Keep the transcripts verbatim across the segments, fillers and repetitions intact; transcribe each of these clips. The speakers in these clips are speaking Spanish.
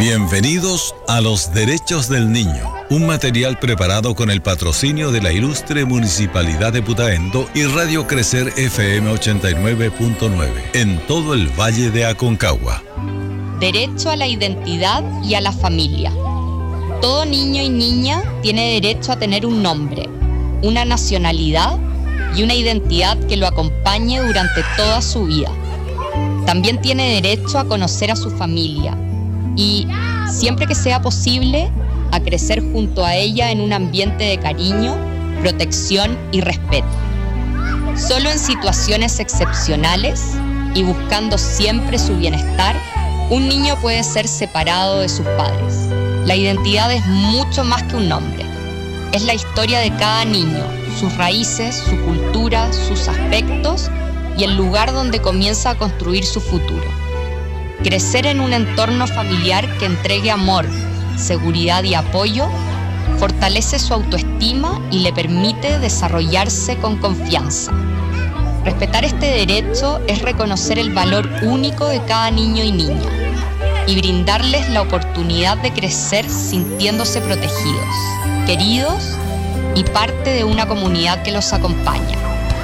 Bienvenidos a Los Derechos del Niño, un material preparado con el patrocinio de la ilustre Municipalidad de Putaendo y Radio Crecer F M ochenta y nueve punto nueve en todo el Valle de Aconcagua. Derecho a la identidad y a la familia. Todo niño y niña tiene derecho a tener un nombre, una nacionalidad y una identidad que lo acompañe durante toda su vida. También tiene derecho a conocer a su familia y, siempre que sea posible, a crecer junto a ella en un ambiente de cariño, protección y respeto. Solo en situaciones excepcionales y buscando siempre su bienestar, un niño puede ser separado de sus padres. La identidad es mucho más que un nombre. Es la historia de cada niño, sus raíces, su cultura, sus aspectos y el lugar donde comienza a construir su futuro. Crecer en un entorno familiar que entregue amor, seguridad y apoyo fortalece su autoestima y le permite desarrollarse con confianza. Respetar este derecho es reconocer el valor único de cada niño y niña y brindarles la oportunidad de crecer sintiéndose protegidos, queridos y parte de una comunidad que los acompaña.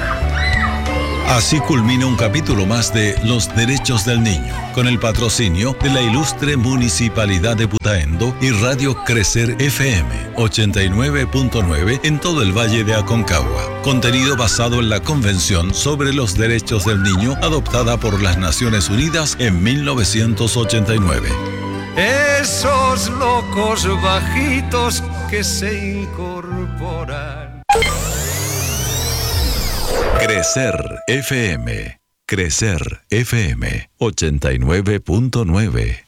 Así culmina un capítulo más de Los Derechos del Niño, con el patrocinio de la ilustre Municipalidad de Putaendo y Radio Crecer F M ochenta y nueve punto nueve en todo el Valle de Aconcagua. Contenido basado en la Convención sobre los Derechos del Niño adoptada por las Naciones Unidas en mil novecientos ochenta y nueve. Esos locos bajitos que se incorporan. Crecer F M. Crecer F M ochenta y nueve punto nueve.